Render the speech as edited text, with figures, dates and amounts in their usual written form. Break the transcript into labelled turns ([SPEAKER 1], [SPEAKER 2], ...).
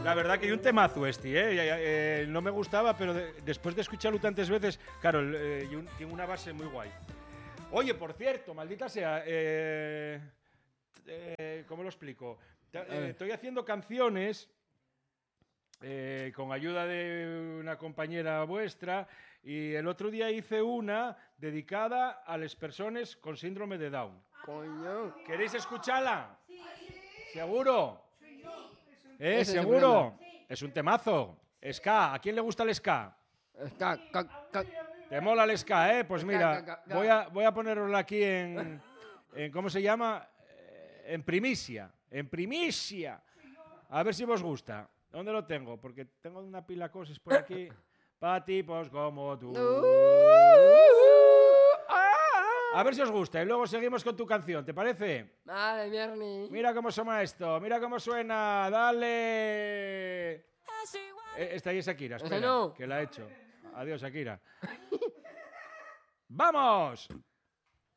[SPEAKER 1] La verdad que hay un temazo no me gustaba, pero después de escucharlo tantas veces, claro, tiene una base muy guay. Oye, por cierto, maldita sea, ¿cómo lo explico? Estoy haciendo canciones con ayuda de una compañera vuestra y el otro día hice una dedicada a las personas con síndrome de Down.
[SPEAKER 2] Coño.
[SPEAKER 1] ¿Queréis escucharla? Sí. ¿Seguro?
[SPEAKER 2] ¿Seguro?
[SPEAKER 1] Es un temazo. Ska. ¿A quién le gusta el ska? ¿Te mola el ska, Pues mira, voy a ponerlo aquí en ¿cómo se llama? En primicia. En primicia. A ver si os gusta. ¿Dónde lo tengo? Porque tengo una pila de cosas por aquí. Pa' tipos como tú. A ver si os gusta. Y luego seguimos con tu canción. ¿Te parece?
[SPEAKER 2] Vale, Mierni.
[SPEAKER 1] Mira cómo suena esto. Mira cómo suena. Dale. Esta ahí es Shakira. Espera,
[SPEAKER 2] No.
[SPEAKER 1] que la he hecho. Adiós, Shakira. ¡Vamos!